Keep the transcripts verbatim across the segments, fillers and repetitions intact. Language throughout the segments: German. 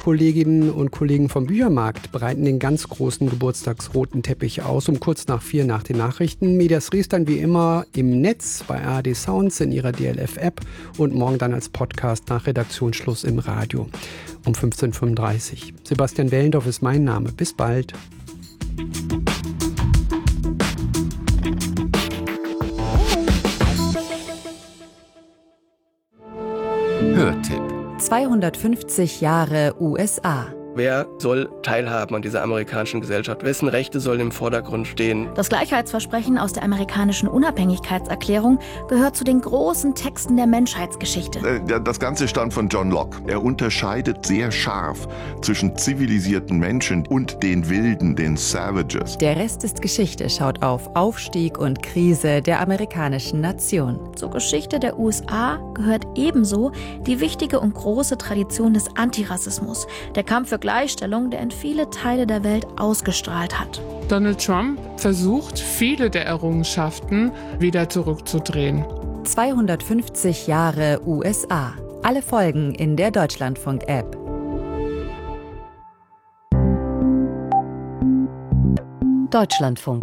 Kolleginnen und Kollegen vom Büchermarkt bereiten den ganz großen geburtstagsroten Teppich aus, um kurz nach vier nach den Nachrichten. Medias Res dann wie immer im Netz bei A R D Sounds in ihrer D L F-App und morgen dann als Podcast nach Redaktionsschluss im Radio um fünfzehn Uhr fünfunddreißig. Sebastian Wellendorf ist mein Name. Bis bald. Hörtipp. zweihundertfünfzig Jahre U S A. Wer soll teilhaben an dieser amerikanischen Gesellschaft? Wessen Rechte sollen im Vordergrund stehen? Das Gleichheitsversprechen aus der amerikanischen Unabhängigkeitserklärung gehört zu den großen Texten der Menschheitsgeschichte. Das Ganze stammt von John Locke. Er unterscheidet sehr scharf zwischen zivilisierten Menschen und den Wilden, den Savages. Der Rest ist Geschichte schaut auf Aufstieg und Krise der amerikanischen Nation. Zur Geschichte der U S A gehört ebenso die wichtige und große Tradition des Antirassismus, der Kampf für Gleichstellung, der in viele Teile der Welt ausgestrahlt hat. Donald Trump versucht, viele der Errungenschaften wieder zurückzudrehen. zweihundertfünfzig Jahre U S A. Alle Folgen in der Deutschlandfunk-App. Deutschlandfunk.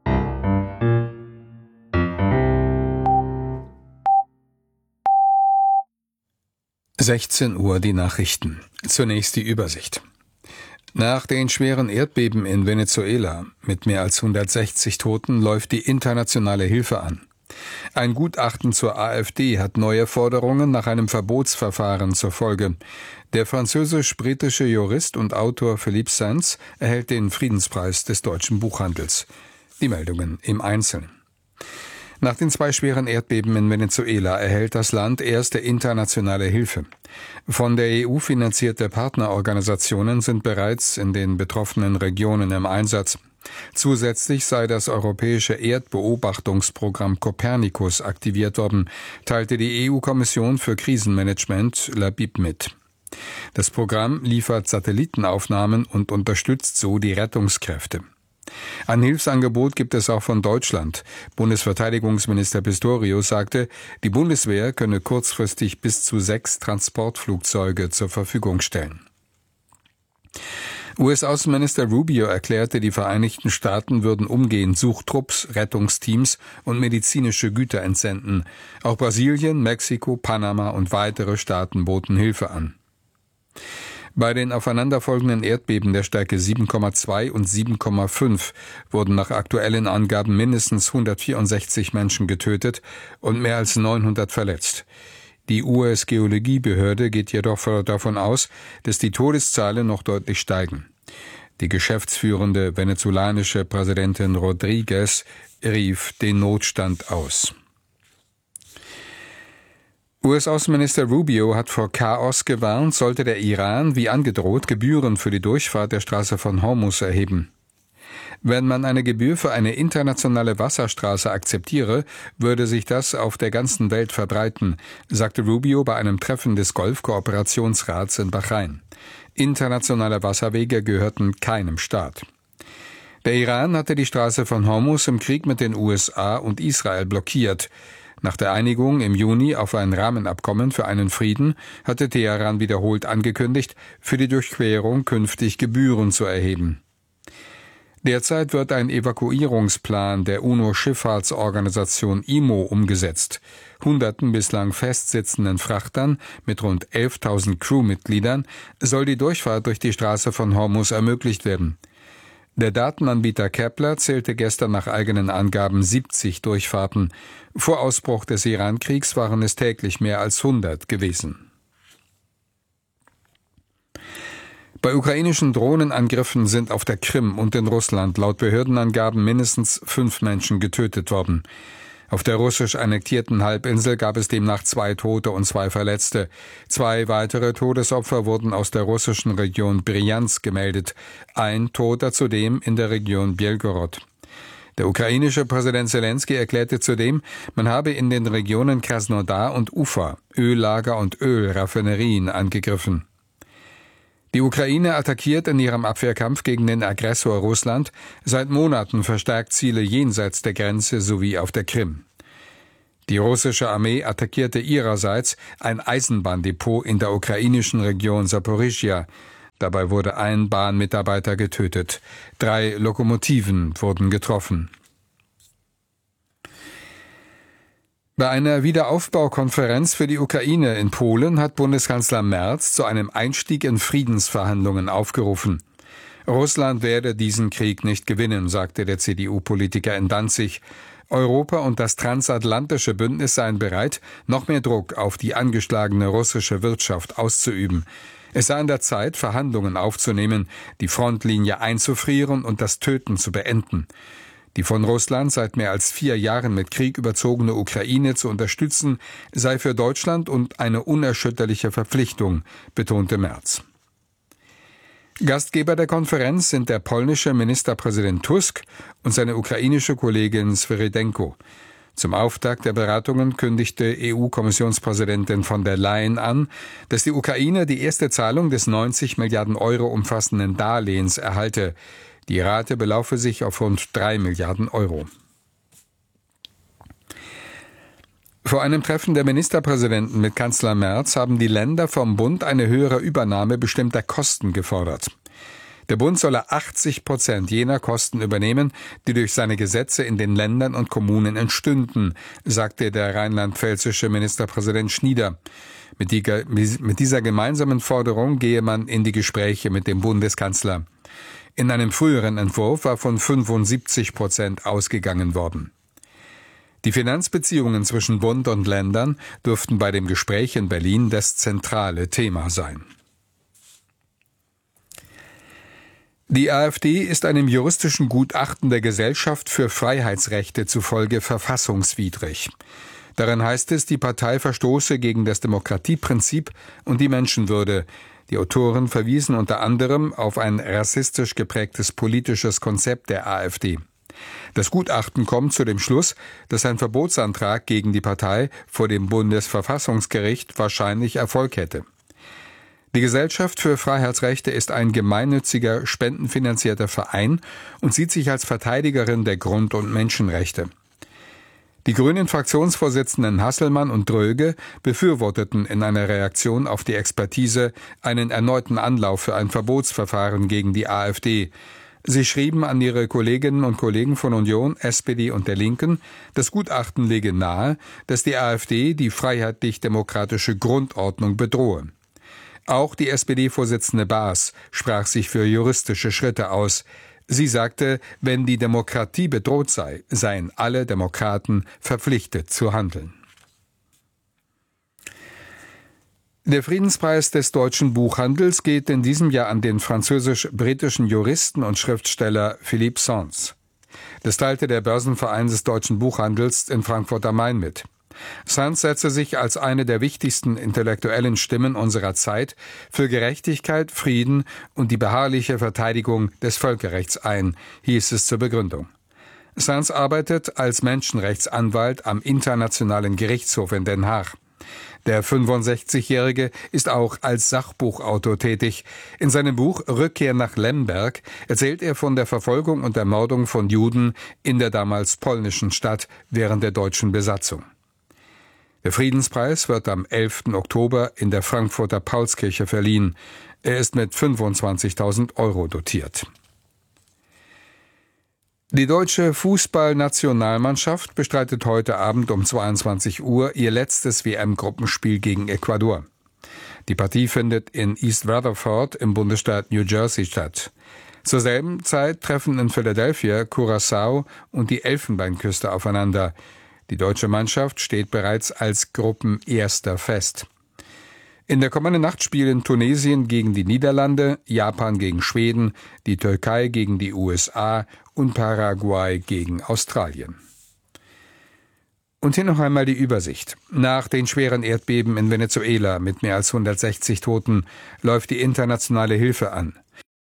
sechzehn Uhr die Nachrichten. Zunächst die Übersicht. Nach den schweren Erdbeben in Venezuela mit mehr als hundertsechzig Toten läuft die internationale Hilfe an. Ein Gutachten zur AfD hat neue Forderungen nach einem Verbotsverfahren zur Folge. Der französisch-britische Jurist und Autor Philippe Sands erhält den Friedenspreis des deutschen Buchhandels. Die Meldungen im Einzelnen. Nach den zwei schweren Erdbeben in Venezuela erhält das Land erste internationale Hilfe. Von der E U finanzierte Partnerorganisationen sind bereits in den betroffenen Regionen im Einsatz. Zusätzlich sei das europäische Erdbeobachtungsprogramm Copernicus aktiviert worden, teilte die E U-Kommission für Krisenmanagement L A B I B mit. Das Programm liefert Satellitenaufnahmen und unterstützt so die Rettungskräfte. Ein Hilfsangebot gibt es auch von Deutschland. Bundesverteidigungsminister Pistorius sagte, die Bundeswehr könne kurzfristig bis zu sechs Transportflugzeuge zur Verfügung stellen. U S-Außenminister Rubio erklärte, die Vereinigten Staaten würden umgehend Suchtrupps, Rettungsteams und medizinische Güter entsenden. Auch Brasilien, Mexiko, Panama und weitere Staaten boten Hilfe an. Bei den aufeinanderfolgenden Erdbeben der Stärke sieben Komma zwei und sieben Komma fünf wurden nach aktuellen Angaben mindestens hundertvierundsechzig Menschen getötet und mehr als neunhundert verletzt. Die U S-Geologiebehörde geht jedoch davon aus, dass die Todeszahlen noch deutlich steigen. Die geschäftsführende venezolanische Präsidentin Rodriguez rief den Notstand aus. U S-Außenminister Rubio hat vor Chaos gewarnt, sollte der Iran, wie angedroht, Gebühren für die Durchfahrt der Straße von Hormuz erheben. Wenn man eine Gebühr für eine internationale Wasserstraße akzeptiere, würde sich das auf der ganzen Welt verbreiten, sagte Rubio bei einem Treffen des Golfkooperationsrats in Bahrain. Internationale Wasserwege gehörten keinem Staat. Der Iran hatte die Straße von Hormuz im Krieg mit den U S A und Israel blockiert. Nach der Einigung im Juni auf ein Rahmenabkommen für einen Frieden hatte Teheran wiederholt angekündigt, für die Durchquerung künftig Gebühren zu erheben. Derzeit wird ein Evakuierungsplan der UNO-Schifffahrtsorganisation I M O umgesetzt. Hunderten bislang festsitzenden Frachtern mit rund elftausend Crewmitgliedern soll die Durchfahrt durch die Straße von Hormuz ermöglicht werden. Der Datenanbieter Kepler zählte gestern nach eigenen Angaben siebzig Durchfahrten. Vor Ausbruch des Iran-Kriegs waren es täglich mehr als hundert gewesen. Bei ukrainischen Drohnenangriffen sind auf der Krim und in Russland laut Behördenangaben mindestens fünf Menschen getötet worden. Auf der russisch annektierten Halbinsel gab es demnach zwei Tote und zwei Verletzte. Zwei weitere Todesopfer wurden aus der russischen Region Bryansk gemeldet. Ein Toter zudem in der Region Belgorod. Der ukrainische Präsident Selenskyj erklärte zudem, man habe in den Regionen Krasnodar und Ufa Öllager und Ölraffinerien angegriffen. Die Ukraine attackiert in ihrem Abwehrkampf gegen den Aggressor Russland seit Monaten verstärkt Ziele jenseits der Grenze sowie auf der Krim. Die russische Armee attackierte ihrerseits ein Eisenbahndepot in der ukrainischen Region Saporischschja. Dabei wurde ein Bahnmitarbeiter getötet. Drei Lokomotiven wurden getroffen. Bei einer Wiederaufbaukonferenz für die Ukraine in Polen hat Bundeskanzler Merz zu einem Einstieg in Friedensverhandlungen aufgerufen. Russland werde diesen Krieg nicht gewinnen, sagte der C D U-Politiker in Danzig. Europa und das transatlantische Bündnis seien bereit, noch mehr Druck auf die angeschlagene russische Wirtschaft auszuüben. Es sei an der Zeit, Verhandlungen aufzunehmen, die Frontlinie einzufrieren und das Töten zu beenden. Die von Russland seit mehr als vier Jahren mit Krieg überzogene Ukraine zu unterstützen, sei für Deutschland und eine unerschütterliche Verpflichtung, betonte Merz. Gastgeber der Konferenz sind der polnische Ministerpräsident Tusk und seine ukrainische Kollegin Svyrydenko. Zum Auftakt der Beratungen kündigte E U-Kommissionspräsidentin von der Leyen an, dass die Ukraine die erste Zahlung des neunzig Milliarden Euro umfassenden Darlehens erhalte. Die Rate belaufe sich auf rund drei Milliarden Euro. Vor einem Treffen der Ministerpräsidenten mit Kanzler Merz haben die Länder vom Bund eine höhere Übernahme bestimmter Kosten gefordert. Der Bund solle achtzig Prozent jener Kosten übernehmen, die durch seine Gesetze in den Ländern und Kommunen entstünden, sagte der rheinland-pfälzische Ministerpräsident Schnieder. Mit dieser gemeinsamen Forderung gehe man in die Gespräche mit dem Bundeskanzler. In einem früheren Entwurf war von fünfundsiebzig Prozent ausgegangen worden. Die Finanzbeziehungen zwischen Bund und Ländern dürften bei dem Gespräch in Berlin das zentrale Thema sein. Die AfD ist einem juristischen Gutachten der Gesellschaft für Freiheitsrechte zufolge verfassungswidrig. Darin heißt es, die Partei verstoße gegen das Demokratieprinzip und die Menschenwürde. Die Autoren verwiesen unter anderem auf ein rassistisch geprägtes politisches Konzept der AfD. Das Gutachten kommt zu dem Schluss, dass ein Verbotsantrag gegen die Partei vor dem Bundesverfassungsgericht wahrscheinlich Erfolg hätte. Die Gesellschaft für Freiheitsrechte ist ein gemeinnütziger, spendenfinanzierter Verein und sieht sich als Verteidigerin der Grund- und Menschenrechte. Die Grünen-Fraktionsvorsitzenden Hasselmann und Dröge befürworteten in einer Reaktion auf die Expertise einen erneuten Anlauf für ein Verbotsverfahren gegen die AfD. Sie schrieben an ihre Kolleginnen und Kollegen von Union, S P D und der Linken, das Gutachten lege nahe, dass die AfD die freiheitlich-demokratische Grundordnung bedrohe. Auch die S P D-Vorsitzende Baas sprach sich für juristische Schritte aus. Sie sagte, wenn die Demokratie bedroht sei, seien alle Demokraten verpflichtet zu handeln. Der Friedenspreis des deutschen Buchhandels geht in diesem Jahr an den französisch-britischen Juristen und Schriftsteller Philippe Sands. Das teilte der Börsenverein des deutschen Buchhandels in Frankfurt am Main mit. Sands setzte sich als eine der wichtigsten intellektuellen Stimmen unserer Zeit für Gerechtigkeit, Frieden und die beharrliche Verteidigung des Völkerrechts ein, hieß es zur Begründung. Sands arbeitet als Menschenrechtsanwalt am Internationalen Gerichtshof in Den Haag. Der fünfundsechzigjährige ist auch als Sachbuchautor tätig. In seinem Buch Rückkehr nach Lemberg erzählt er von der Verfolgung und Ermordung von Juden in der damals polnischen Stadt während der deutschen Besatzung. Der Friedenspreis wird am elften Oktober in der Frankfurter Paulskirche verliehen. Er ist mit fünfundzwanzigtausend Euro dotiert. Die deutsche Fußballnationalmannschaft bestreitet heute Abend um zweiundzwanzig Uhr ihr letztes W M-Gruppenspiel gegen Ecuador. Die Partie findet in East Rutherford im Bundesstaat New Jersey statt. Zur selben Zeit treffen in Philadelphia Curaçao und die Elfenbeinküste aufeinander. Die deutsche Mannschaft steht bereits als Gruppenerster fest. In der kommenden Nacht spielen Tunesien gegen die Niederlande, Japan gegen Schweden, die Türkei gegen die U S A und Paraguay gegen Australien. Und hier noch einmal die Übersicht. Nach den schweren Erdbeben in Venezuela mit mehr als hundertsechzig Toten läuft die internationale Hilfe an.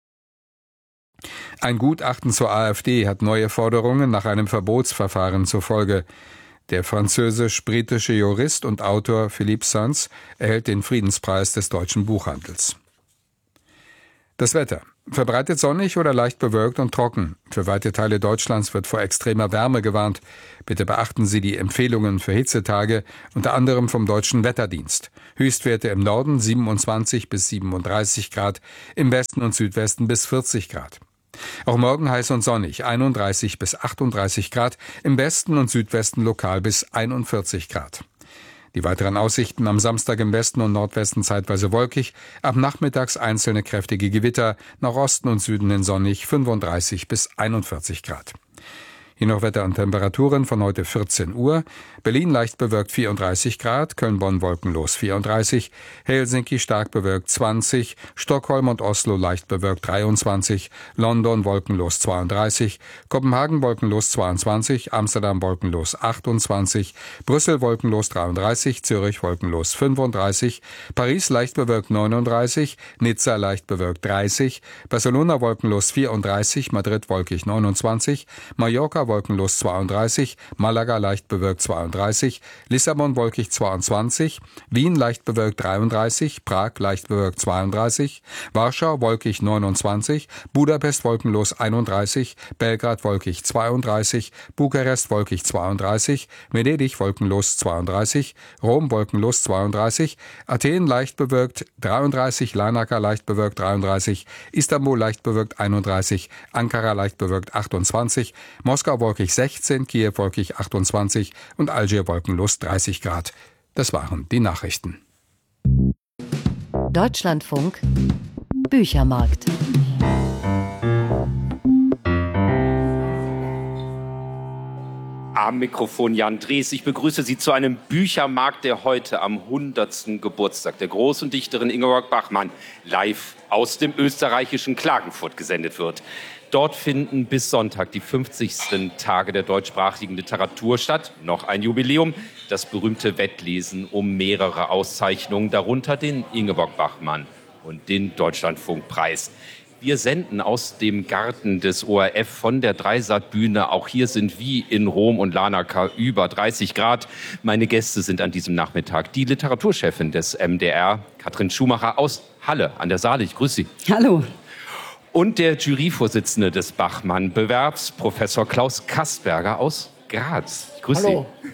Ein Gutachten zur AfD hat neue Forderungen nach einem Verbotsverfahren zur Folge. Der französisch-britische Jurist und Autor Philippe Sands erhält den Friedenspreis des deutschen Buchhandels. Das Wetter. Verbreitet sonnig oder leicht bewölkt und trocken. Für weite Teile Deutschlands wird vor extremer Wärme gewarnt. Bitte beachten Sie die Empfehlungen für Hitzetage, unter anderem vom Deutschen Wetterdienst. Höchstwerte im Norden siebenundzwanzig bis siebenunddreißig Grad, im Westen und Südwesten bis vierzig Grad. Auch morgen heiß und sonnig, einunddreißig bis achtunddreißig Grad, im Westen und Südwesten lokal bis einundvierzig Grad. Die weiteren Aussichten: am Samstag im Westen und Nordwesten zeitweise wolkig, ab nachmittags einzelne kräftige Gewitter, nach Osten und Süden hin sonnig, fünfunddreißig bis einundvierzig Grad. Hier noch Wetter und Temperaturen von heute vierzehn Uhr. Berlin leicht bewölkt vierunddreißig Grad, Köln-Bonn wolkenlos vierunddreißig, Helsinki stark bewölkt zwanzig, Stockholm und Oslo leicht bewölkt dreiundzwanzig, London wolkenlos zweiunddreißig, Kopenhagen wolkenlos zweiundzwanzig, Amsterdam wolkenlos achtundzwanzig, Brüssel wolkenlos dreiunddreißig, Zürich wolkenlos fünfunddreißig, Paris leicht bewölkt neununddreißig, Nizza leicht bewölkt dreißig, Barcelona wolkenlos vierunddreißig, Madrid wolkig neunundzwanzig, Mallorca wolkenlos zweiunddreißig, Malaga leicht bewölkt zweiunddreißig, Lissabon wolkig zweiundzwanzig, Wien leicht bewölkt dreiunddreißig, Prag leicht bewölkt zweiunddreißig, Warschau wolkig neunundzwanzig, Budapest wolkenlos einunddreißig, Belgrad wolkig zweiunddreißig, Bukarest wolkig zweiunddreißig, Venedig wolkenlos zweiunddreißig, Rom wolkenlos zweiunddreißig, Athen leicht bewölkt dreiunddreißig, Larnaca leicht bewölkt dreiunddreißig, Istanbul leicht bewölkt einunddreißig, Ankara leicht bewölkt achtundzwanzig, Moskau wolkig sechzehn, Kiew wolkig achtundzwanzig und Algier wolkenlos dreißig Grad. Das waren die Nachrichten. Deutschlandfunk Büchermarkt. Am Mikrofon Jan Drees. Ich begrüße Sie zu einem Büchermarkt, der heute am hundertsten Geburtstag der großen Dichterin Ingeborg Bachmann live aus dem österreichischen Klagenfurt gesendet wird. Dort finden bis Sonntag die fünfzigsten Tage der deutschsprachigen Literatur statt. Noch ein Jubiläum, das berühmte Wettlesen um mehrere Auszeichnungen, darunter den Ingeborg Bachmann und den Deutschlandfunkpreis. Wir senden aus dem Garten des O R F von der Dreisat-Bühne. Auch hier sind wie in Rom und Larnaca über dreißig Grad. Meine Gäste sind an diesem Nachmittag die Literaturchefin des M D R, Katrin Schumacher aus Halle an der Saale. Ich grüße Sie. Hallo. Und der Juryvorsitzende des Bachmann-Bewerbs, Professor Klaus Kasperger aus Graz. Ich grüße Hallo. Sie.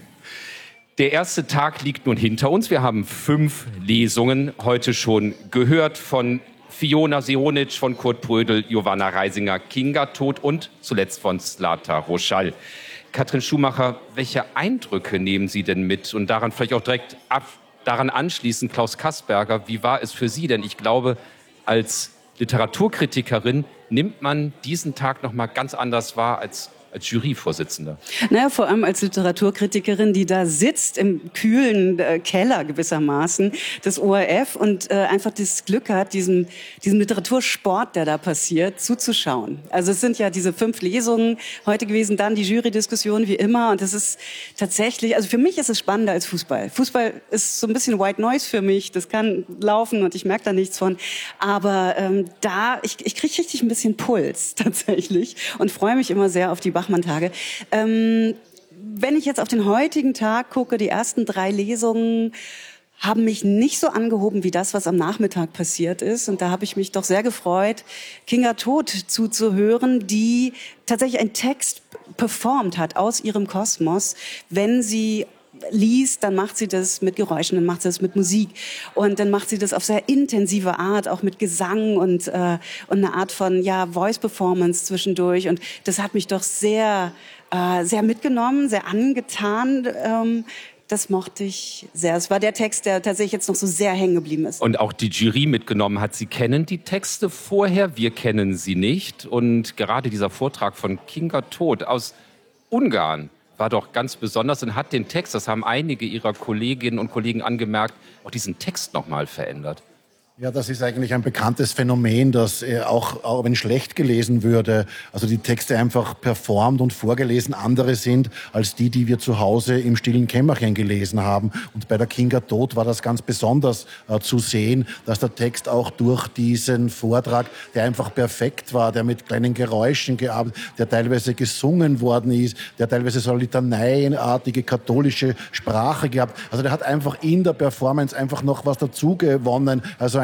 Der erste Tag liegt nun hinter uns. Wir haben fünf Lesungen heute schon gehört von Fiona Sihonic, von Kurt Brödel, Johanna Reisinger, Kinga Todt und zuletzt von Zlata Roschall. Katrin Schumacher, welche Eindrücke nehmen Sie denn mit? Und daran vielleicht auch direkt ab, daran anschließend Klaus Kasperger, wie war es für Sie? Denn ich glaube, als Literaturkritikerin nimmt man diesen Tag noch mal ganz anders wahr als als Juryvorsitzender. Naja, vor allem als Literaturkritikerin, die da sitzt im kühlen äh, Keller gewissermaßen des O R F und äh, einfach das Glück hat, diesem, diesem Literatursport, der da passiert, zuzuschauen. Also es sind ja diese fünf Lesungen heute gewesen, dann die Jurydiskussion wie immer und das ist tatsächlich, also für mich ist es spannender als Fußball. Fußball ist so ein bisschen White Noise für mich, das kann laufen und ich merke da nichts von, aber ähm, da, ich, ich kriege richtig ein bisschen Puls tatsächlich und freue mich immer sehr auf die Bachmann-Tage. Ähm, wenn ich jetzt auf den heutigen Tag gucke, die ersten drei Lesungen haben mich nicht so angehoben wie das, was am Nachmittag passiert ist. Und da habe ich mich doch sehr gefreut, Kinga Todt zuzuhören, die tatsächlich einen Text performt hat aus ihrem Kosmos, wenn sie liest, dann macht sie das mit Geräuschen, dann macht sie das mit Musik und dann macht sie das auf sehr intensive Art, auch mit Gesang und, äh, und eine Art von ja, Voice-Performance zwischendurch und das hat mich doch sehr, äh, sehr mitgenommen, sehr angetan. Ähm, das mochte ich sehr. Es war der Text, der tatsächlich jetzt noch so sehr hängen geblieben ist. Und auch die Jury mitgenommen hat. Sie kennen die Texte vorher, wir kennen sie nicht und gerade dieser Vortrag von Kinga Todt aus Ungarn war doch ganz besonders und hat den Text, das haben einige ihrer Kolleginnen und Kollegen angemerkt, auch diesen Text nochmal verändert. Ja, das ist eigentlich ein bekanntes Phänomen, dass er auch, auch wenn schlecht gelesen würde, also die Texte einfach performt und vorgelesen andere sind als die, die wir zu Hause im stillen Kämmerchen gelesen haben. Und bei der Kinga Todt war das ganz besonders äh, zu sehen, dass der Text auch durch diesen Vortrag, der einfach perfekt war, der mit kleinen Geräuschen gearbeitet, der teilweise gesungen worden ist, der teilweise so litaneienartige katholische Sprache gehabt. Also der hat einfach in der Performance einfach noch was dazu gewonnen. Also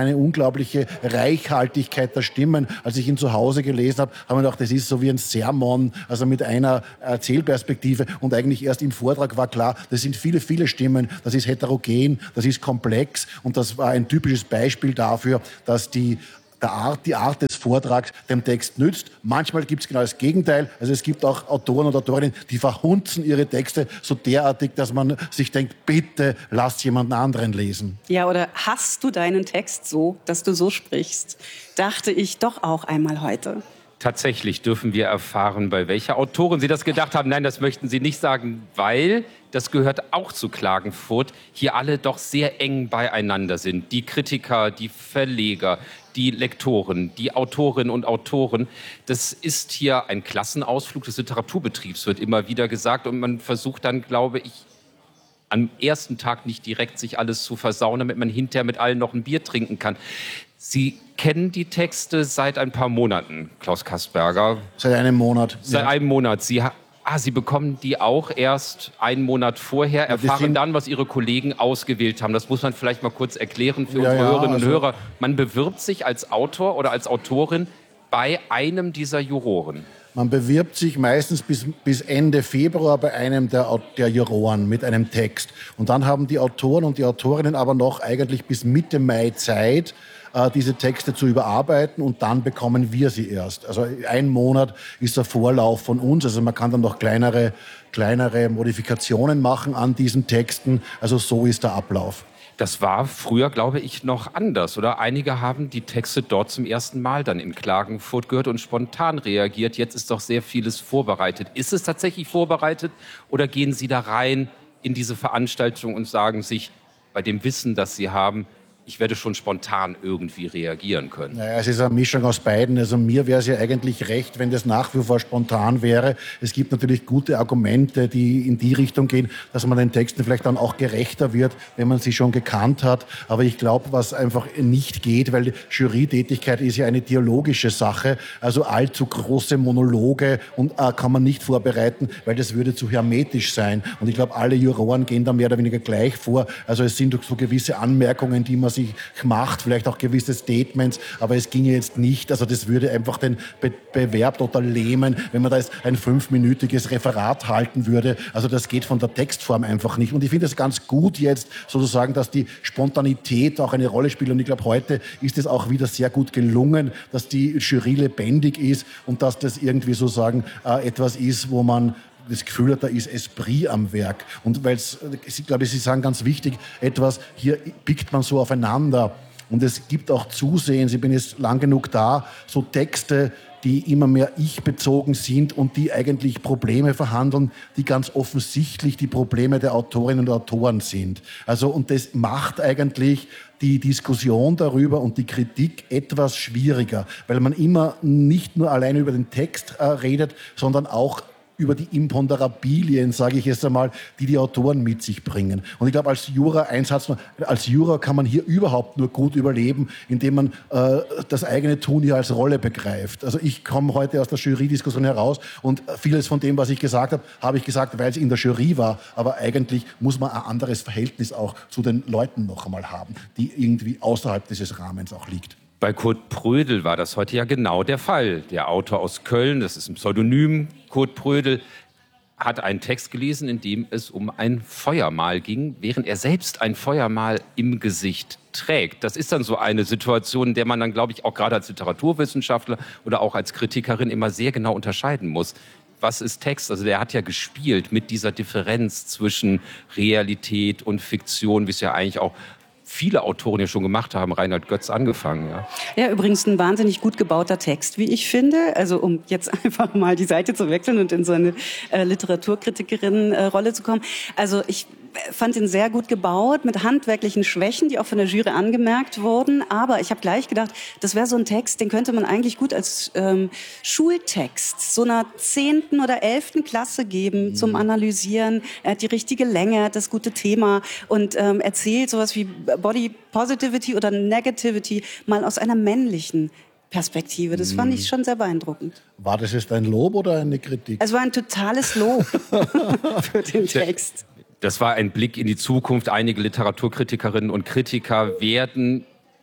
eine unglaubliche Reichhaltigkeit der Stimmen. Als ich ihn zu Hause gelesen habe, habe ich gedacht, das ist so wie ein Sermon, also mit einer Erzählperspektive. Und eigentlich erst im Vortrag war klar, das sind viele, viele Stimmen, das ist heterogen, das ist komplex. Und das war ein typisches Beispiel dafür, dass die Der Art, die Art des Vortrags dem Text nützt. Manchmal gibt es genau das Gegenteil. Also es gibt auch Autoren und Autorinnen, die verhunzen ihre Texte so derartig, dass man sich denkt, bitte lasst jemanden anderen lesen. Ja, oder hast du deinen Text so, dass du so sprichst? Dachte ich doch auch einmal heute. Tatsächlich dürfen wir erfahren, bei welcher Autorin Sie das gedacht haben. Nein, das möchten Sie nicht sagen, weil, das gehört auch zu Klagenfurt, hier alle doch sehr eng beieinander sind. Die Kritiker, die Verleger, die Lektoren, die Autorinnen und Autoren. Das ist hier ein Klassenausflug des Literaturbetriebs, wird immer wieder gesagt. Und man versucht dann, glaube ich, am ersten Tag nicht direkt sich alles zu versauen, damit man hinterher mit allen noch ein Bier trinken kann. Sie kennen die Texte seit ein paar Monaten, Klaus Kastberger. Seit einem Monat. Seit ja. einem Monat. Sie, ah, Sie bekommen die auch erst einen Monat vorher, erfahren dann, was Ihre Kollegen ausgewählt haben. Das muss man vielleicht mal kurz erklären für unsere ja, ja, Hörerinnen also und Hörer. Man bewirbt sich als Autor oder als Autorin bei einem dieser Juroren. Man bewirbt sich meistens bis, bis Ende Februar bei einem der, der Juroren mit einem Text. Und dann haben die Autoren und die Autorinnen aber noch eigentlich bis Mitte Mai Zeit, diese Texte zu überarbeiten, und dann bekommen wir sie erst. Also ein Monat ist der Vorlauf von uns. Also man kann dann noch kleinere, kleinere Modifikationen machen an diesen Texten. Also so ist der Ablauf. Das war früher, glaube ich, noch anders, oder? Einige haben die Texte dort zum ersten Mal dann in Klagenfurt gehört und spontan reagiert. Jetzt ist doch sehr vieles vorbereitet. Ist es tatsächlich vorbereitet oder gehen Sie da rein in diese Veranstaltung und sagen sich, bei dem Wissen, das Sie haben, ich werde schon spontan irgendwie reagieren können? Naja, es ist eine Mischung aus beiden. Also mir wäre es ja eigentlich recht, wenn das nach wie vor spontan wäre. Es gibt natürlich gute Argumente, die in die Richtung gehen, dass man den Texten vielleicht dann auch gerechter wird, wenn man sie schon gekannt hat. Aber ich glaube, was einfach nicht geht, weil Jurytätigkeit ist ja eine dialogische Sache. Also allzu große Monologe und äh, kann man nicht vorbereiten, weil das würde zu hermetisch sein. Und ich glaube, alle Juroren gehen da mehr oder weniger gleich vor. Also es sind so gewisse Anmerkungen, die man sich macht, vielleicht auch gewisse Statements, aber es ginge jetzt nicht, also das würde einfach den Be- Bewerb total lähmen, wenn man da jetzt ein fünfminütiges Referat halten würde. Also das geht von der Textform einfach nicht. Und ich finde es ganz gut jetzt sozusagen, dass die Spontanität auch eine Rolle spielt. Und ich glaube, heute ist es auch wieder sehr gut gelungen, dass die Jury lebendig ist und dass das irgendwie sozusagen äh, etwas ist, wo man das Gefühl hat, da ist Esprit am Werk. Und weil es, ich glaube, Sie sagen ganz wichtig, etwas, hier pickt man so aufeinander. Und es gibt auch zusehends, ich bin jetzt lang genug da, so Texte, die immer mehr ich-bezogen sind und die eigentlich Probleme verhandeln, die ganz offensichtlich die Probleme der Autorinnen und Autoren sind. Also, und das macht eigentlich die Diskussion darüber und die Kritik etwas schwieriger, weil man immer nicht nur alleine über den Text äh, redet, sondern auch über die Imponderabilien, sage ich jetzt einmal, die die Autoren mit sich bringen. Und ich glaube, als Juror, ein Satz noch, als Juror kann man hier überhaupt nur gut überleben, indem man äh, das eigene Tun hier als Rolle begreift. Also ich komme heute aus der Jury-Diskussion heraus und vieles von dem, was ich gesagt habe, habe ich gesagt, weil es in der Jury war. Aber eigentlich muss man ein anderes Verhältnis auch zu den Leuten noch einmal haben, die irgendwie außerhalb dieses Rahmens auch liegt. Bei Kurt Prödel war das heute ja genau der Fall. Der Autor aus Köln, das ist ein Pseudonym, Kurt Prödel, hat einen Text gelesen, in dem es um ein Feuermal ging, während er selbst ein Feuermal im Gesicht trägt. Das ist dann so eine Situation, in der man dann, glaube ich, auch gerade als Literaturwissenschaftler oder auch als Kritikerin immer sehr genau unterscheiden muss. Was ist Text? Also der hat ja gespielt mit dieser Differenz zwischen Realität und Fiktion, wie es ja eigentlich auch viele Autoren ja schon gemacht haben, Reinhard Götz angefangen. Ja. ja, übrigens ein wahnsinnig gut gebauter Text, wie ich finde. Also um jetzt einfach mal die Seite zu wechseln und in so eine äh, Literaturkritikerin-Rolle äh, zu kommen. Also ich fand ihn sehr gut gebaut, mit handwerklichen Schwächen, die auch von der Jury angemerkt wurden. Aber ich habe gleich gedacht, das wäre so ein Text, den könnte man eigentlich gut als ähm, Schultext so einer zehnten oder elften Klasse geben mhm. zum Analysieren. Er hat die richtige Länge, er hat das gute Thema und ähm, erzählt sowas wie Body Positivity oder Negativity mal aus einer männlichen Perspektive. Das fand ich schon sehr beeindruckend. War das jetzt ein Lob oder eine Kritik? Es war ein totales Lob für den Text. Das war ein Blick in die Zukunft. Einige Literaturkritikerinnen und Kritiker werden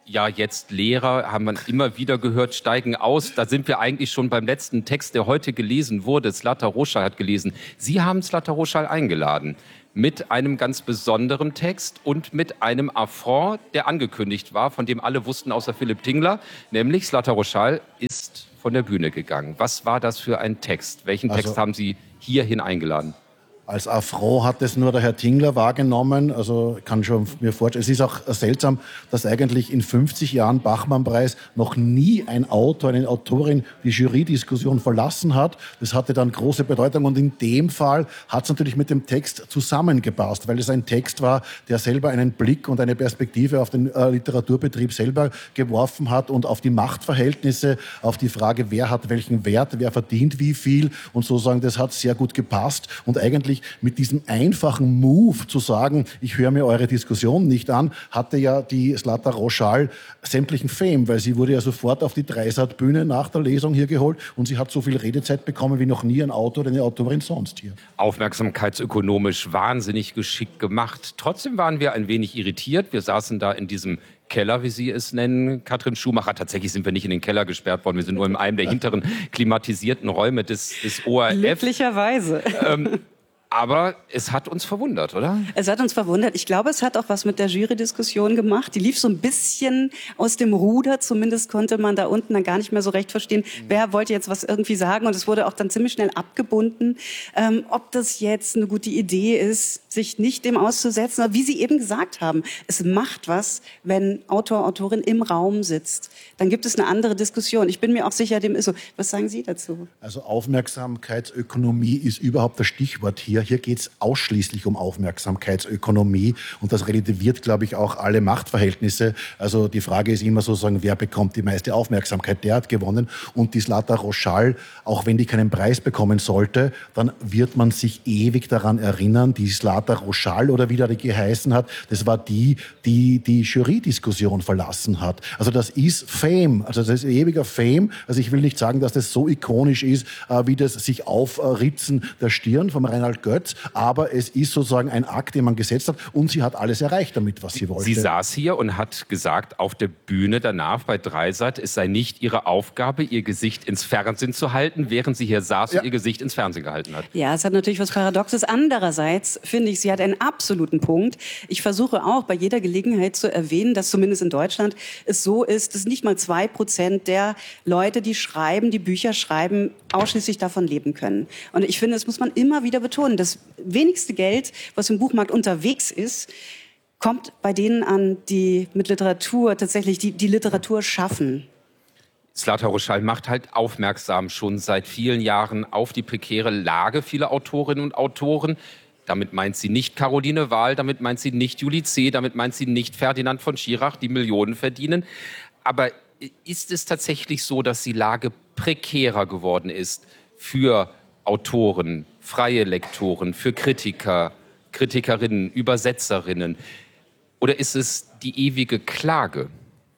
ja jetzt Lehrer, haben wir immer wieder gehört, steigen aus. Da sind wir eigentlich schon beim letzten Text, der heute gelesen wurde. Zlatar Roschal hat gelesen. Sie haben Zlatar Roschal eingeladen mit einem ganz besonderen Text und mit einem Affront, der angekündigt war, von dem alle wussten, außer Philipp Tingler, nämlich Zlatar Roschal ist von der Bühne gegangen. Was war das für ein Text? Welchen Text also, haben Sie hierhin eingeladen? Als Affront hat es nur der Herr Tingler wahrgenommen. Also ich kann schon mir vorstellen, es ist auch seltsam, dass eigentlich in fünfzig Jahren Bachmann-Preis noch nie ein Autor, eine Autorin die Jury-Diskussion verlassen hat. Das hatte dann große Bedeutung und in dem Fall hat es natürlich mit dem Text zusammengepasst, weil es ein Text war, der selber einen Blick und eine Perspektive auf den äh, Literaturbetrieb selber geworfen hat und auf die Machtverhältnisse, auf die Frage, wer hat welchen Wert, wer verdient wie viel und sozusagen, das hat sehr gut gepasst und eigentlich mit diesem einfachen Move zu sagen, ich höre mir eure Diskussion nicht an, hatte ja die Zlatar Roschal sämtlichen Fame, weil sie wurde ja sofort auf die Dreisat-Bühne nach der Lesung hier geholt und sie hat so viel Redezeit bekommen wie noch nie ein Autor oder eine Autorin sonst hier. Aufmerksamkeitsökonomisch wahnsinnig geschickt gemacht. Trotzdem waren wir ein wenig irritiert. Wir saßen da in diesem Keller, wie Sie es nennen, Katrin Schumacher. Tatsächlich sind wir nicht in den Keller gesperrt worden. Wir sind nur in einem der hinteren klimatisierten Räume des, des O R F. Glücklicherweise. Ähm, Aber es hat uns verwundert, oder? Es hat uns verwundert. Ich glaube, es hat auch was mit der Jury-Diskussion gemacht. Die lief so ein bisschen aus dem Ruder. Zumindest konnte man da unten dann gar nicht mehr so recht verstehen, wer wollte jetzt was irgendwie sagen. Und es wurde auch dann ziemlich schnell abgebunden, ähm, ob das jetzt eine gute Idee ist, sich nicht dem auszusetzen. Aber wie Sie eben gesagt haben, es macht was, wenn Autor, Autorin im Raum sitzt. Dann gibt es eine andere Diskussion. Ich bin mir auch sicher, dem ist so. Was sagen Sie dazu? Also Aufmerksamkeitsökonomie ist überhaupt das Stichwort hier. Hier geht es ausschließlich um Aufmerksamkeitsökonomie und das relativiert, glaube ich, auch alle Machtverhältnisse. Also die Frage ist immer sozusagen, wer bekommt die meiste Aufmerksamkeit? Der hat gewonnen und die Zlatar Roschal, auch wenn die keinen Preis bekommen sollte, dann wird man sich ewig daran erinnern, die Zlatar Roschal oder wie die geheißen hat, das war die, die die Jury-Diskussion verlassen hat. Also das ist Fame, also das ist ewiger Fame. Also ich will nicht sagen, dass das so ikonisch ist, wie das sich Aufritzen der Stirn vom Reinhard Götz, aber es ist sozusagen ein Akt, den man gesetzt hat und sie hat alles erreicht damit, was sie wollte. Sie saß hier und hat gesagt, auf der Bühne danach bei Dreisat, es sei nicht ihre Aufgabe, ihr Gesicht ins Fernsehen zu halten, während sie hier saß ja. und ihr Gesicht ins Fernsehen gehalten hat. Ja, es hat natürlich was Paradoxes. Andererseits finde ich, sie hat einen absoluten Punkt. Ich versuche auch bei jeder Gelegenheit zu erwähnen, dass zumindest in Deutschland es so ist, dass nicht mal zwei Prozent der Leute, die schreiben, die Bücher schreiben, ausschließlich davon leben können. Und ich finde, das muss man immer wieder betonen. Das wenigste Geld, was im Buchmarkt unterwegs ist, kommt bei denen an, die mit Literatur tatsächlich die, die Literatur schaffen. Zlatar Roschal macht halt aufmerksam schon seit vielen Jahren auf die prekäre Lage vieler Autorinnen und Autoren. Damit meint sie nicht Caroline Wahl, damit meint sie nicht Julie C., damit meint sie nicht Ferdinand von Schirach, die Millionen verdienen. Aber ist es tatsächlich so, dass die Lage prekärer geworden ist für Autoren, freie Lektoren, für Kritiker, Kritikerinnen, Übersetzerinnen? Oder ist es die ewige Klage?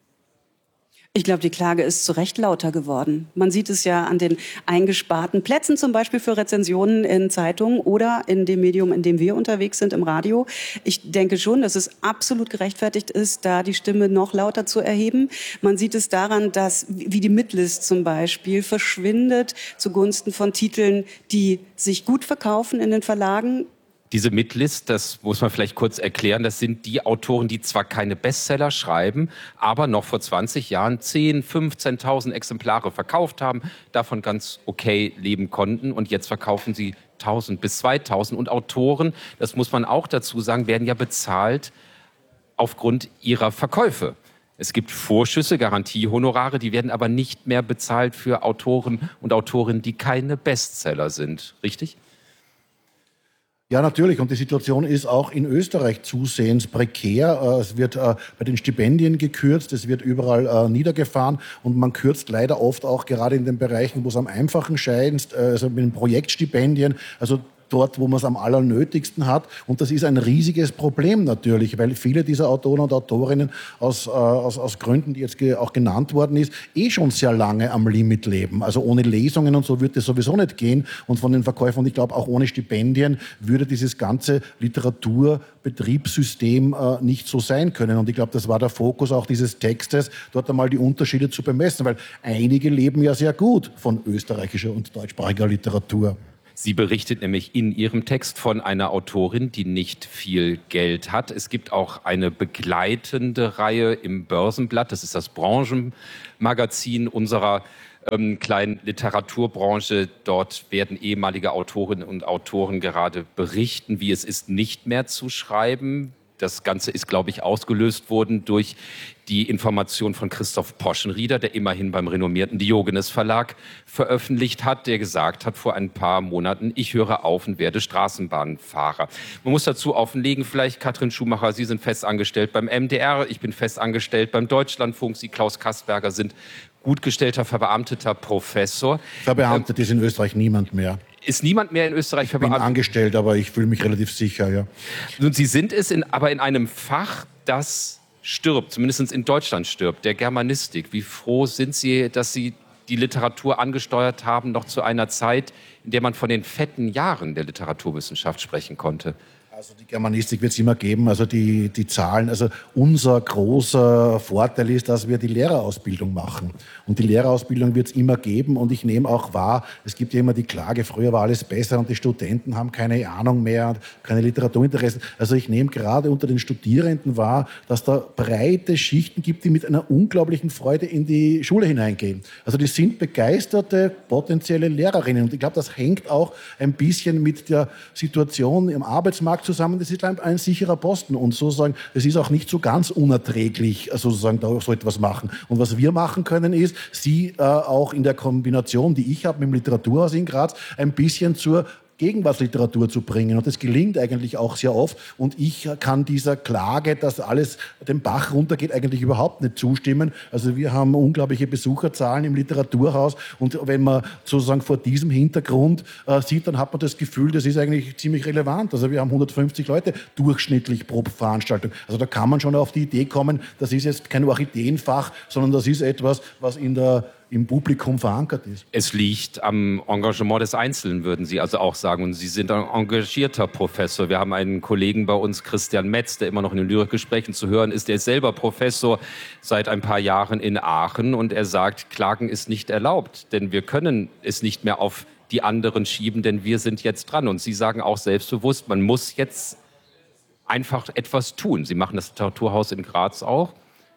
Ich glaube, die Klage ist zu Recht lauter geworden. Man sieht es ja an den eingesparten Plätzen, zum Beispiel für Rezensionen in Zeitungen oder in dem Medium, in dem wir unterwegs sind, im Radio. Ich denke schon, dass es absolut gerechtfertigt ist, da die Stimme noch lauter zu erheben. Man sieht es daran, dass, wie die Midlist zum Beispiel, verschwindet zugunsten von Titeln, die sich gut verkaufen in den Verlagen. Diese Midlist, das muss man vielleicht kurz erklären, das sind die Autoren, die zwar keine Bestseller schreiben, aber noch vor zwanzig Jahren zehntausend, fünfzehntausend Exemplare verkauft haben, davon ganz okay leben konnten und jetzt verkaufen sie tausend bis zweitausend. Und Autoren, das muss man auch dazu sagen, werden ja bezahlt aufgrund ihrer Verkäufe. Es gibt Vorschüsse, Garantiehonorare, die werden aber nicht mehr bezahlt für Autoren und Autorinnen, die keine Bestseller sind. Richtig? Ja, natürlich. Und die Situation ist auch in Österreich zusehends prekär. Es wird äh, bei den Stipendien gekürzt, es wird überall äh, niedergefahren und man kürzt leider oft auch gerade in den Bereichen, wo es am einfachen scheint, äh, also mit den Projektstipendien. Also dort, wo man es am allernötigsten hat. Und das ist ein riesiges Problem natürlich, weil viele dieser Autoren und Autorinnen aus, äh, aus, aus Gründen, die jetzt ge- auch genannt worden ist, eh schon sehr lange am Limit leben. Also ohne Lesungen und so wird es sowieso nicht gehen. Und von den Verkäufen, und ich glaube auch ohne Stipendien, würde dieses ganze Literaturbetriebssystem äh, nicht so sein können. Und ich glaube, das war der Fokus auch dieses Textes, dort einmal die Unterschiede zu bemessen, weil einige leben ja sehr gut von österreichischer und deutschsprachiger Literatur. Sie berichtet nämlich in ihrem Text von einer Autorin, die nicht viel Geld hat. Es gibt auch eine begleitende Reihe im Börsenblatt. Das ist das Branchenmagazin unserer ähm, kleinen Literaturbranche. Dort werden ehemalige Autorinnen und Autoren gerade berichten, wie es ist, nicht mehr zu schreiben. Das Ganze ist, glaube ich, ausgelöst worden durch die Information von Christoph Poschenrieder, der immerhin beim renommierten Diogenes Verlag veröffentlicht hat, der gesagt hat vor ein paar Monaten, ich höre auf und werde Straßenbahnfahrer. Man muss dazu offenlegen, vielleicht Katrin Schumacher, Sie sind fest angestellt beim M D R, ich bin fest angestellt beim Deutschlandfunk, Sie, Klaus Kasperger, sind gutgestellter, verbeamteter Professor. Verbeamtet ähm, ist in Österreich niemand mehr. Ist niemand mehr in Österreich verbeamtet? Ich bin angestellt, aber ich fühle mich relativ sicher, ja. Und Sie sind es in, aber in einem Fach, das stirbt, zumindest in Deutschland stirbt, der Germanistik. Wie froh sind Sie, dass Sie die Literatur angesteuert haben, noch zu einer Zeit, in der man von den fetten Jahren der Literaturwissenschaft sprechen konnte? Also die Germanistik wird es immer geben, also die, die Zahlen. Also unser großer Vorteil ist, dass wir die Lehrerausbildung machen. Und die Lehrerausbildung wird es immer geben. Und ich nehme auch wahr, es gibt ja immer die Klage, früher war alles besser und die Studenten haben keine Ahnung mehr und keine Literaturinteressen. Also ich nehme gerade unter den Studierenden wahr, dass da breite Schichten gibt, die mit einer unglaublichen Freude in die Schule hineingehen. Also die sind begeisterte potenzielle Lehrerinnen. Und ich glaube, das hängt auch ein bisschen mit der Situation im Arbeitsmarkt zusammen. Das ist ein sicherer Posten und sozusagen, es ist auch nicht so ganz unerträglich, sozusagen da so etwas machen. Und was wir machen können, ist, sie äh, auch in der Kombination, die ich habe mit dem Literaturhaus in Graz, ein bisschen zur Gegenwartsliteratur zu bringen. Und das gelingt eigentlich auch sehr oft. Und ich kann dieser Klage, dass alles den Bach runtergeht, eigentlich überhaupt nicht zustimmen. Also wir haben unglaubliche Besucherzahlen im Literaturhaus. Und wenn man sozusagen vor diesem Hintergrund äh, sieht, dann hat man das Gefühl, das ist eigentlich ziemlich relevant. Also wir haben hundertfünfzig Leute durchschnittlich pro Veranstaltung. Also da kann man schon auf die Idee kommen, das ist jetzt kein Orchideenfach, sondern das ist etwas, was in der im Publikum verankert ist. Es liegt am Engagement des Einzelnen, würden Sie also auch sagen. Und Sie sind ein engagierter Professor. Wir haben einen Kollegen bei uns, Christian Metz, der immer noch in den Lyrikgesprächen zu hören ist. Der ist selber Professor seit ein paar Jahren in Aachen. Und er sagt, Klagen ist nicht erlaubt. Denn wir können es nicht mehr auf die anderen schieben, denn wir sind jetzt dran. Und Sie sagen auch selbstbewusst, man muss jetzt einfach etwas tun. Sie machen das Literaturhaus in Graz auch.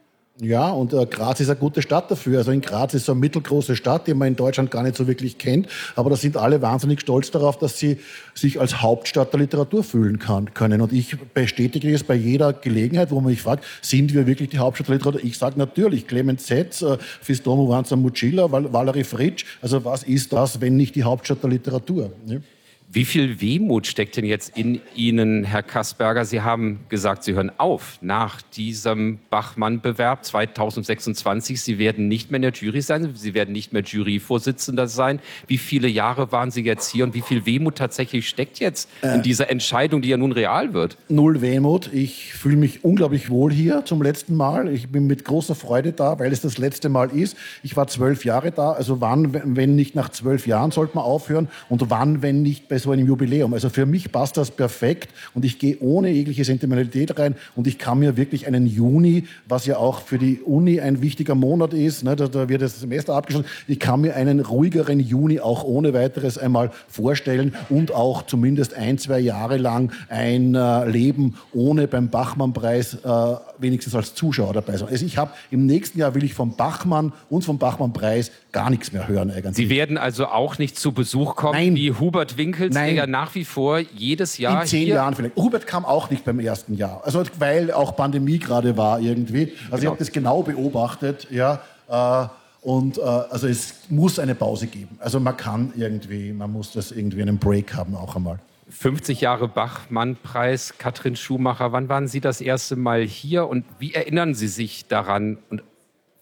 Ja, und äh, Graz ist eine gute Stadt dafür. Also in Graz ist so eine mittelgroße Stadt, die man in Deutschland gar nicht so wirklich kennt. Aber da sind alle wahnsinnig stolz darauf, dass sie sich als Hauptstadt der Literatur fühlen kann, können. Und ich bestätige es bei jeder Gelegenheit, wo man mich fragt, sind wir wirklich die Hauptstadt der Literatur? Ich sage natürlich, Clemens Setz, äh, Fistomo Vanza Mucilla, Val- Valery Fritsch. Also was ist das, wenn nicht die Hauptstadt der Literatur? Ja? Wie viel Wehmut steckt denn jetzt in Ihnen, Herr Kasperger? Sie haben gesagt, Sie hören auf nach diesem Bachmann-Bewerb zweitausendsechsundzwanzig. Sie werden nicht mehr in der Jury sein, Sie werden nicht mehr Juryvorsitzender sein. Wie viele Jahre waren Sie jetzt hier und wie viel Wehmut tatsächlich steckt jetzt in dieser Entscheidung, die ja nun real wird? Null Wehmut. Ich fühle mich unglaublich wohl hier zum letzten Mal. Ich bin mit großer Freude da, weil es das letzte Mal ist. Ich war zwölf Jahre da. Also wann, wenn nicht nach zwölf Jahren, sollte man aufhören? Und wann, wenn nicht bei so einem Jubiläum. Also für mich passt das perfekt und ich gehe ohne jegliche Sentimentalität rein und ich kann mir wirklich einen Juni, was ja auch für die Uni ein wichtiger Monat ist, ne, da, da wird das Semester abgeschlossen, ich kann mir einen ruhigeren Juni auch ohne weiteres einmal vorstellen und auch zumindest ein, zwei Jahre lang ein äh, Leben ohne beim Bachmann-Preis äh, wenigstens als Zuschauer dabei sein. Also ich habe im nächsten Jahr will ich vom Bachmann und vom Bachmann-Preis gar nichts mehr hören eigentlich. Sie werden also auch nicht zu Besuch kommen Nein. wie Hubert Winkels, Nein. der ja nach wie vor jedes Jahr in zehn hier Jahren vielleicht. Hubert kam auch nicht beim ersten Jahr, also weil auch Pandemie gerade war irgendwie. Also genau. Ich habe das genau beobachtet, ja. Äh, und äh, also es muss eine Pause geben. Also man kann irgendwie, man muss das irgendwie einen Break haben auch einmal. fünfzig Jahre Bachmann-Preis, Katrin Schumacher. Wann waren Sie das erste Mal hier und wie erinnern Sie sich daran? Und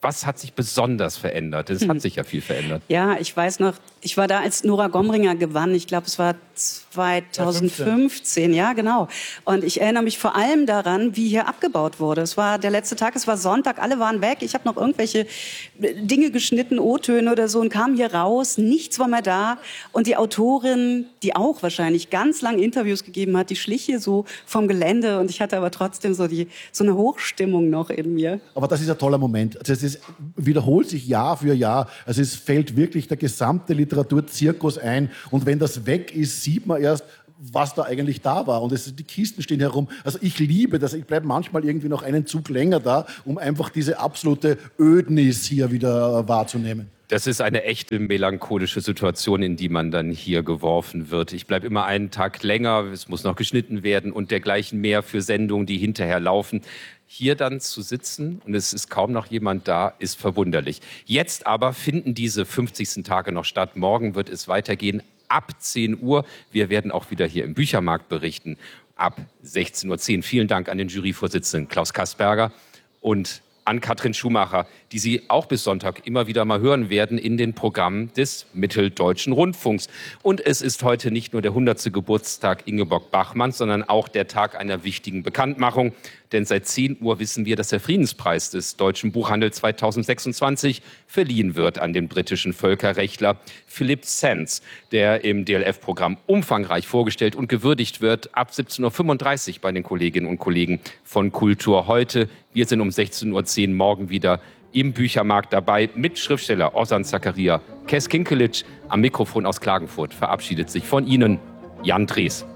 Was hat sich besonders verändert? Es hat sich ja viel verändert. Ja, ich weiß noch, ich war da, als Nora Gomringer gewann. Ich glaube, es war zweitausendfünfzehn. Ja, genau. Und ich erinnere mich vor allem daran, wie hier abgebaut wurde. Es war der letzte Tag, es war Sonntag, alle waren weg. Ich habe noch irgendwelche Dinge geschnitten, O-Töne oder so, und kam hier raus. Nichts war mehr da. Und die Autorin, die auch wahrscheinlich ganz lang Interviews gegeben hat, die schlich hier so vom Gelände. Und ich hatte aber trotzdem so, die, so eine Hochstimmung noch in mir. Aber das ist ein toller Moment. Das ist, wiederholt sich Jahr für Jahr. Also es fällt wirklich der gesamte Literaturzirkus ein. Und wenn das weg ist, sieht man erst, was da eigentlich da war. Und es, die Kisten stehen herum. Also ich liebe das. Ich bleibe manchmal irgendwie noch einen Zug länger da, um einfach diese absolute Ödnis hier wieder wahrzunehmen. Das ist eine echte melancholische Situation, in die man dann hier geworfen wird. Ich bleibe immer einen Tag länger, es muss noch geschnitten werden und dergleichen mehr für Sendungen, die hinterher laufen. Hier dann zu sitzen und es ist kaum noch jemand da, ist verwunderlich. Jetzt aber finden diese fünfzigsten Tage noch statt. Morgen wird es weitergehen ab zehn Uhr. Wir werden auch wieder hier im Büchermarkt berichten ab sechzehn Uhr zehn. Vielen Dank an den Juryvorsitzenden Klaus Kasperger und an Katrin Schumacher, die Sie auch bis Sonntag immer wieder mal hören werden in den Programmen des Mitteldeutschen Rundfunks. Und es ist heute nicht nur der hundertste Geburtstag Ingeborg Bachmanns, sondern auch der Tag einer wichtigen Bekanntmachung. Denn seit zehn Uhr wissen wir, dass der Friedenspreis des deutschen Buchhandels zweitausendsechsundzwanzig verliehen wird an den britischen Völkerrechtler Philip Sands, der im D L F-Programm umfangreich vorgestellt und gewürdigt wird ab siebzehn Uhr fünfunddreißig bei den Kolleginnen und Kollegen von Kultur heute. Wir sind um sechzehn Uhr zehn morgen wieder im Büchermarkt dabei mit Schriftsteller Ozan Zakaria. Kes Kinkelic am Mikrofon aus Klagenfurt verabschiedet sich von Ihnen, Jan Drees.